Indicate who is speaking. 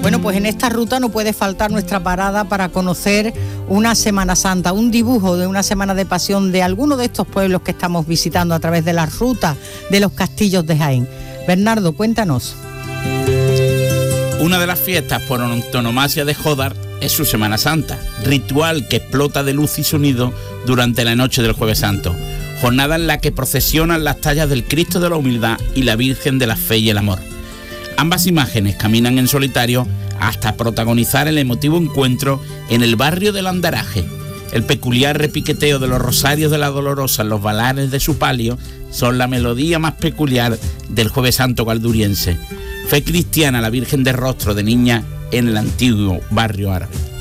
Speaker 1: Bueno, pues en esta ruta no puede faltar nuestra parada para conocer una Semana Santa, un dibujo de una semana de pasión de alguno de estos pueblos que estamos visitando a través de las rutas de los castillos de Jaén. Bernardo, cuéntanos.
Speaker 2: Una de las fiestas por antonomasia de Jódar es su Semana Santa, ritual que explota de luz y sonido durante la noche del Jueves Santo, jornada en la que procesionan las tallas del Cristo de la Humildad y la Virgen de la Fe y el Amor. Ambas imágenes caminan en solitario hasta protagonizar el emotivo encuentro en el barrio del Andaraje. El peculiar repiqueteo de los rosarios de la Dolorosa en los valares de su palio son la melodía más peculiar del Jueves Santo galduriense. Fe cristiana, la Virgen de Rostro de Niña en el antiguo barrio árabe.